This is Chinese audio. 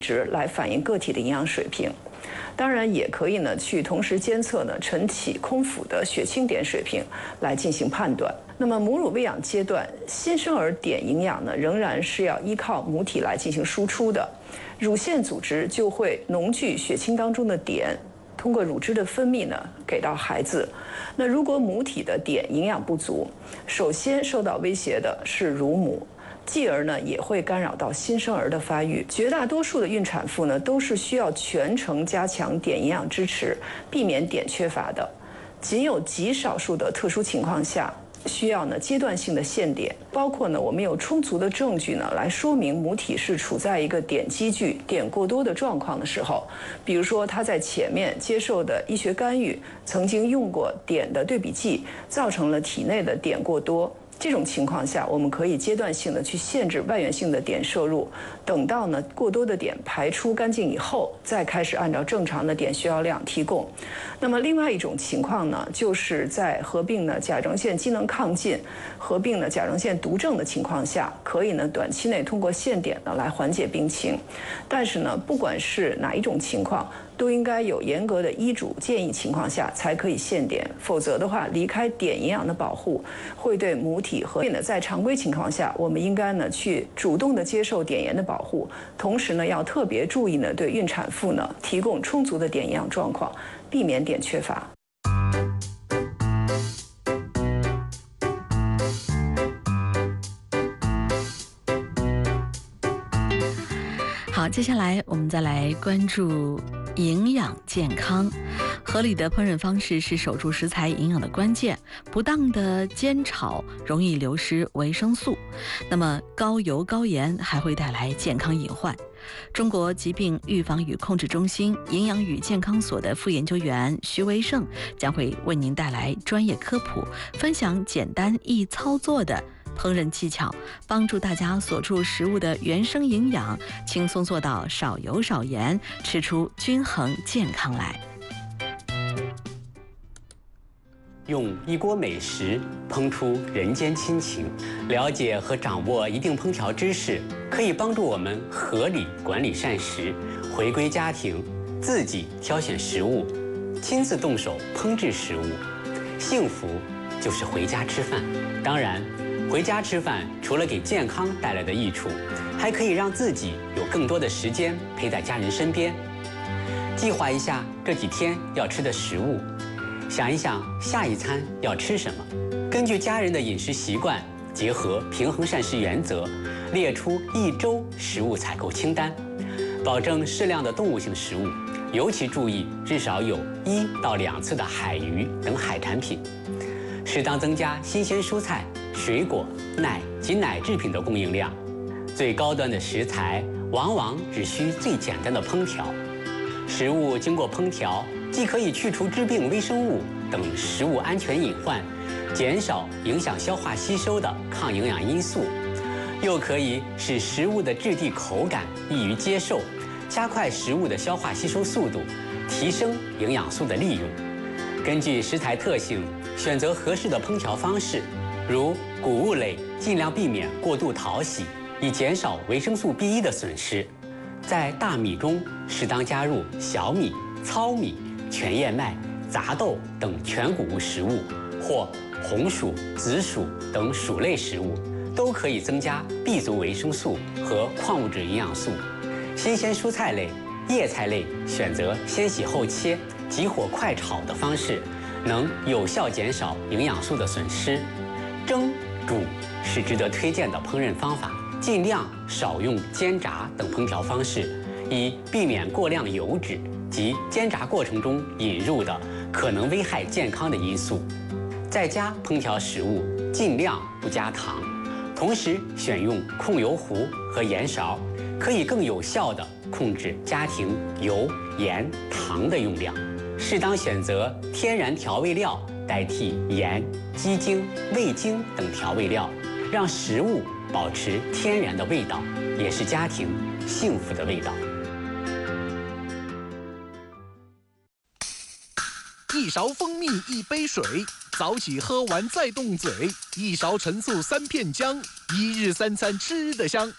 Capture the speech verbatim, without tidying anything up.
值来反映个体的营养水平。当然，也可以呢去同时监测呢晨起空腹的血清碘水平来进行判断。那么母乳喂养阶段，新生儿碘营养呢仍然是要依靠母体来进行输出的，乳腺组织就会浓聚血清当中的碘，通过乳汁的分泌呢给到孩子。那如果母体的碘营养不足，首先受到威胁的是乳母，继而呢也会干扰到新生儿的发育。绝大多数的孕产妇呢都是需要全程加强碘营养支持，避免碘缺乏的。仅有极少数的特殊情况下，需要呢阶段性的限碘，包括呢我们有充足的证据呢来说明母体是处在一个碘积聚、碘过多的状况的时候，比如说她在前面接受的医学干预曾经用过碘的对比剂，造成了体内的碘过多。这种情况下，我们可以阶段性的去限制外源性的碘摄入，等到呢过多的碘排出干净以后，再开始按照正常的碘需要量提供。那么另外一种情况呢，就是在合并呢甲状腺机能亢进、合并呢甲状腺毒症的情况下，可以呢短期内通过限碘呢来缓解病情。但是呢，不管是哪一种情况，都应该有严格的医嘱建议情况下才可以限碘，否则的话，离开碘营养的保护，会对母体和呢在常规情况下，我们应该呢去主动的接受碘盐的保护，同时呢要特别注意呢对孕产妇呢提供充足的碘营养状况，避免碘缺乏。 好，接下来我们再来关注营养健康。合理的烹饪方式是守住食材营养的关键，不当的煎炒容易流失维生素，那么高油高盐还会带来健康隐患。中国疾病预防与控制中心营养与健康所的副研究员徐维胜将会为您带来专业科普，分享简单易操作的烹饪技巧，帮助大家锁住食物的原生营养，轻松做到少油少盐，吃出均衡健康来。 用一锅美食烹出人间亲情，了解和掌握一定烹调知识，可以帮助我们合理管理膳食，回归家庭，自己挑选食物，亲自动手烹制食物。幸福就是回家吃饭。当然，回家吃饭除了给健康带来的益处，还可以让自己有更多的时间陪在家人身边。计划一下这几天要吃的食物，想一想下一餐要吃什么，根据家人的饮食习惯，结合平衡膳食原则，列出一周食物采购清单，保证适量的动物性食物，尤其注意至少有一到两次的海鱼等海产品，适当增加新鲜蔬菜、水果、奶及奶制品的供应量。最高端的食材往往只需最简单的烹调，食物经过烹调，既可以去除致病微生物等食物安全隐患，减少影响消化吸收的抗营养因素，又可以使食物的质地口感易于接受，加快食物的消化吸收速度，提升营养素的利用。根据食材特性，选择合适的烹调方式，如谷物类尽量避免过度淘洗，以减少维生素 B 一 的损失。在大米中适当加入小米、糙米、全燕麦、杂豆等全谷物食物，或红薯、紫薯等薯类食物，都可以增加 B 族维生素和矿物质营养素。新鲜蔬菜类、叶菜类选择先洗后切、急火快炒的方式，能有效减少营养素的损失。蒸、煮是值得推荐的烹饪方法，尽量少用煎炸等烹调方式，以避免过量油脂及煎炸过程中引入的可能危害健康的因素。在家烹调食物尽量不加糖，同时选用控油壶和盐勺，可以更有效地控制家庭油、盐、糖的用量。适当选择天然调味料代替盐、鸡精、味精等调味料，让食物保持天然的味道，也是家庭幸福的味道。 一勺蜂蜜一杯水，早起喝完再动嘴，一勺陈醋三片姜，一日三餐吃得香。